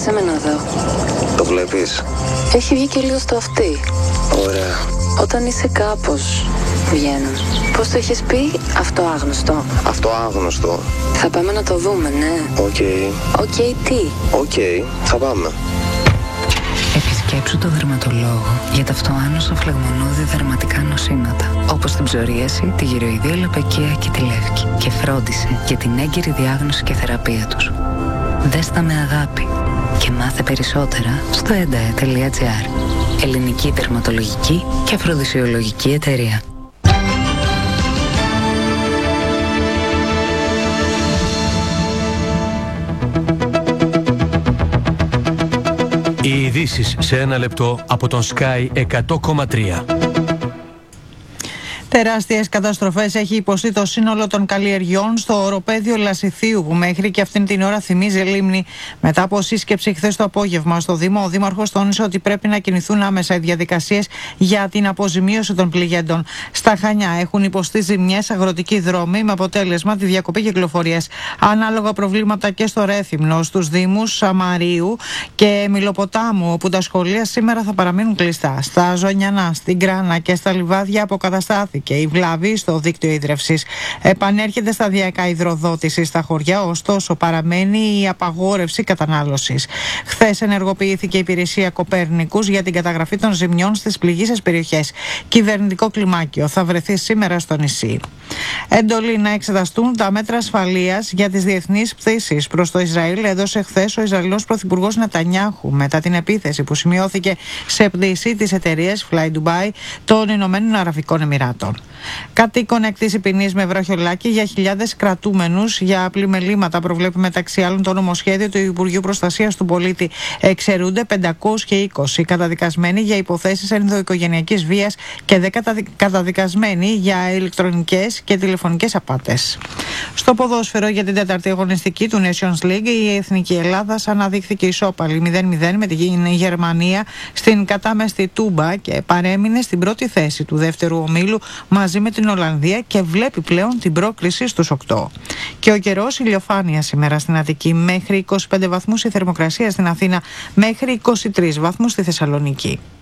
άσε με να δω. Το βλέπεις? Έχει βγει και λίγο στο αυτί. Ωραία. Όταν είσαι κάπως, βγαίνουν. Πώς το έχεις πει? Αυτοάγνωστο. Αυτοάγνωστο. Θα πάμε να το δούμε, ναι. Οκ. Οκ, τι? Οκ, θα πάμε. Επισκέψου το δερματολόγο για τα αυτοάνωσα φλεγμονώδη δερματικά νοσήματα, όπως την ψωρίαση, τη γυροειδία λαπαικία και τη λεύκη, και φρόντισε για την έγκαιρη διάγνωση και θεραπεία τους. Δες τα με αγάπη και μάθε περισσότερα στο endae.gr. Ελληνική δερματολογική και αφροδισιολογική εταιρεία. Οι ειδήσεις σε ένα λεπτό από τον Sky 100,3. Τεράστιες καταστροφές έχει υποστεί το σύνολο των καλλιεργειών στο οροπέδιο Λασιθίου, που μέχρι και αυτήν την ώρα θυμίζει λίμνη. Μετά από σύσκεψη χθες το απόγευμα στο Δήμο, ο Δήμαρχος τόνισε ότι πρέπει να κινηθούν άμεσα οι διαδικασίες για την αποζημίωση των πληγέντων. Στα Χανιά έχουν υποστεί ζημιές αγροτικοί δρόμοι, με αποτέλεσμα τη διακοπή κυκλοφορίας. Ανάλογα προβλήματα και στο Ρέθυμνο, στους Δήμους Σαμαρίου και Μιλοποτάμου, όπου τα σχολεία σήμερα θα παραμείνουν κλειστά. Στα Ζωνιανά, στην Κράνα και στα Λιβάδια αποκαταστάθηκε και η βλάβη στο δίκτυο ίδρευσης. Επανέρχεται σταδιακά η υδροδότηση στα χωριά, ωστόσο παραμένει η απαγόρευση κατανάλωσης. Χθες ενεργοποιήθηκε η υπηρεσία Κοπέρνικους για την καταγραφή των ζημιών στις πληγείσες περιοχές. Κυβερνητικό κλιμάκιο θα βρεθεί σήμερα στο νησί. Εντολή να εξεταστούν τα μέτρα ασφαλείας για τις διεθνείς πτήσεις προς το Ισραήλ έδωσε χθες ο Ισραηλινός Πρωθυπουργός Νετανιάχου, μετά την επίθεση που σημειώθηκε σε πτήση της εταιρείας Fly Dubai των Ηνωμένων Αραβικών Εμιράτων. Κατοίκον εκτίσει ποινής με βραχιολάκι για χιλιάδες κρατούμενους για πλημελήματα, προβλέπει μεταξύ άλλων το νομοσχέδιο του Υπουργείου Προστασίας του Πολίτη. Εξαιρούνται 520 καταδικασμένοι για υποθέσεις ενδοοικογενειακής βίας και 10 καταδικασμένοι για ηλεκτρονικές και τηλεφωνικές απάτες. Στο ποδόσφαιρο, για την τέταρτη αγωνιστική του Nations League, η Εθνική Ελλάδας αναδείχθηκε ισόπαλη 0-0 με την Γερμανία στην κατάμεστη Τούμπα και παρέμεινε στην πρώτη θέση του δεύτερου ομίλου μαζί με την Ολλανδία και βλέπει πλέον την πρόκριση στους 8. Και ο καιρός, ηλιοφάνεια σήμερα στην Αττική, μέχρι 25 βαθμούς η θερμοκρασία στην Αθήνα, μέχρι 23 βαθμούς στη Θεσσαλονίκη.